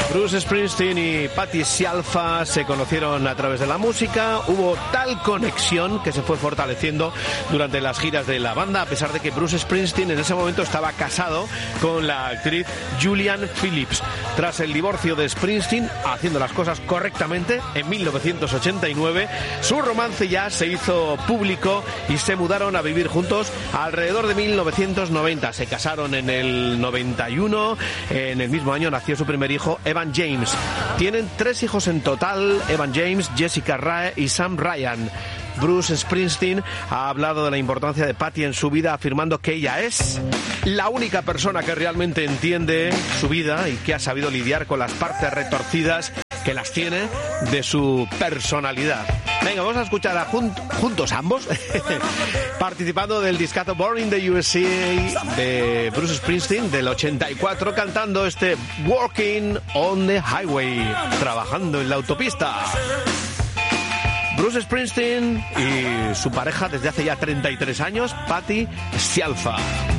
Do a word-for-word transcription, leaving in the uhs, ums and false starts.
Bruce Springsteen y Patti Scialfa se conocieron a través de la música. Hubo tal conexión que se fue fortaleciendo durante las giras de la banda, a pesar de que Bruce Springsteen en ese momento estaba casado con la actriz Julianne Phillips. Tras el divorcio de Springsteen, haciendo las cosas correctamente, en mil novecientos ochenta y nueve, su romance ya se hizo público y se mudaron a vivir juntos alrededor de mil novecientos noventa. Se casaron en el noventa y uno. En el mismo año nació su primer hijo, Evan James. Tienen tres hijos en total: Evan James, Jessica Rae y Sam Ryan. Bruce Springsteen ha hablado de la importancia de Patti en su vida, afirmando que ella es la única persona que realmente entiende su vida y que ha sabido lidiar con las partes retorcidas que las tiene de su personalidad. Venga, vamos a escuchar a jun- juntos ambos participando del discazo Born in the U S A de Bruce Springsteen del ochenta y cuatro, cantando este Walking on the Highway, trabajando en la autopista. Bruce Springsteen y su pareja desde hace ya treinta y tres años, Patti Scialfa.